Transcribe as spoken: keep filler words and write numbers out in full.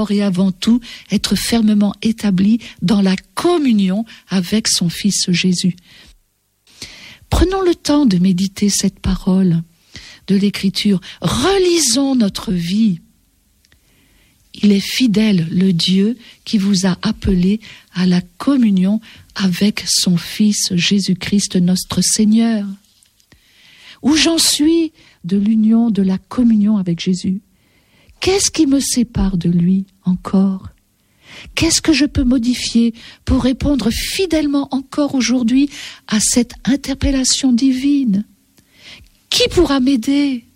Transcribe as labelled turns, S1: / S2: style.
S1: et avant tout être fermement établi dans la communion avec son Fils Jésus. Prenons le temps de méditer cette parole de l'Écriture. Relisons notre vie. Il est fidèle, le Dieu qui vous a appelé à la communion avec son Fils Jésus-Christ, notre Seigneur. Où j'en suis de l'union, de la communion avec Jésus? Qu'est-ce qui me sépare de lui encore? Qu'est-ce que je peux modifier pour répondre fidèlement encore aujourd'hui à cette interpellation divine? Qui pourra m'aider?